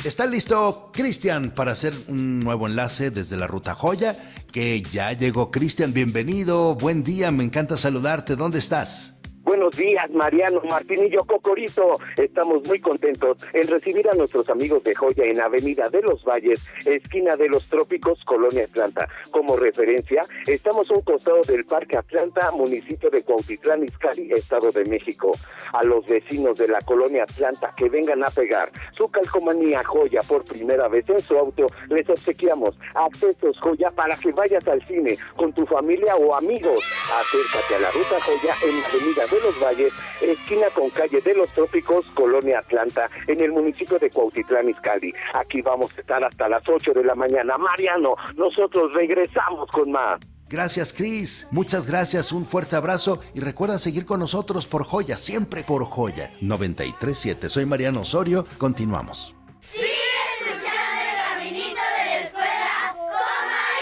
Está listo Cristian para hacer un nuevo enlace desde la Ruta Joya, que ya llegó. Cristian, bienvenido, buen día, me encanta saludarte. ¿Dónde estás? Buenos días, Mariano, Martinillo, Cocorito. Estamos muy contentos en recibir a nuestros amigos de Joya en Avenida de los Valles, esquina de los Trópicos, Colonia Atlanta. Como referencia, estamos a un costado del Parque Atlanta, municipio de Cuautitlán Izcalli, Estado de México. A los vecinos de la Colonia Atlanta que vengan a pegar su calcomanía Joya por primera vez en su auto, les obsequiamos accesos Joya para que vayas al cine con tu familia o amigos. Acércate a la Ruta Joya en Avenida de los Valles, esquina con calle de los Trópicos, Colonia Atlanta, en el municipio de Cuautitlán Izcalli. Aquí vamos a estar hasta las 8 de la mañana. Mariano, nosotros regresamos con más. Gracias, Cris. Muchas gracias, un fuerte abrazo y recuerda seguir con nosotros por Joya, siempre por Joya. 93.7. Soy Mariano Osorio. Continuamos. ¡Sigue escuchando el caminito de la escuela con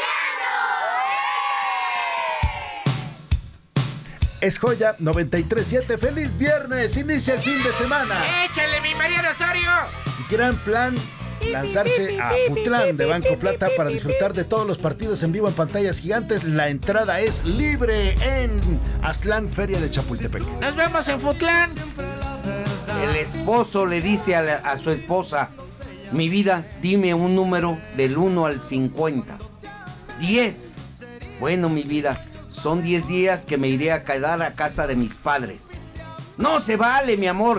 Mariano! Es Joya 93.7. ¡Feliz viernes! Inicia el fin de semana. ¡Échale, mi Mariano Osorio! Gran plan. Lanzarse a Futlán de Banco Plata para disfrutar de todos los partidos en vivo en pantallas gigantes. La entrada es libre en Aztlán, Feria de Chapultepec. ¡Nos vemos en Futlán! El esposo le dice a su esposa: mi vida, dime un número del 1 al 50. 10. Bueno, mi vida, son 10 días que me iré a quedar a casa de mis padres. No se vale, mi amor.